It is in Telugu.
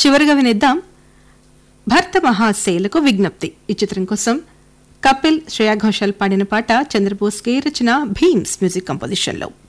చివరిగా వినేద్దాం భర్త మహాశైలకు విజ్ఞప్తి. ఈ చిత్రం కోసం కపిల్ శ్రేయా ఘోషాల్ పాడిన పాట చంద్రబోస్ కి రచన భీమ్స్ మ్యూజిక్ కంపోజిషన్ లో.